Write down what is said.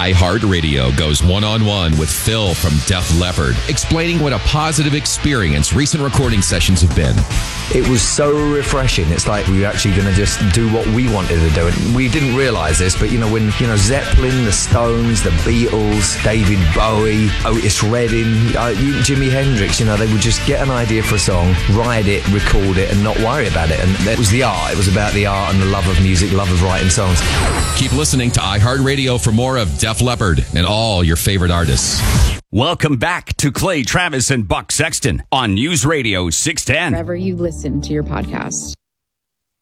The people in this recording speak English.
iHeartRadio goes one-on-one with Phil from Def Leppard, explaining what a positive experience recent recording sessions have been. It was so refreshing. It's like we were actually going to just do what we wanted to do. And we didn't realise this, but, when, Zeppelin, the Stones, the Beatles, David Bowie, Otis Redding, Jimi Hendrix, they would just get an idea for a song, write it, record it, and not worry about it. And that was the art. It was about the art and the love of music, love of writing songs. Keep listening to iHeartRadio for more of Def Leppard and all your favorite artists. Welcome back to Clay Travis and Buck Sexton on News Radio 610. Wherever you listen to your podcast.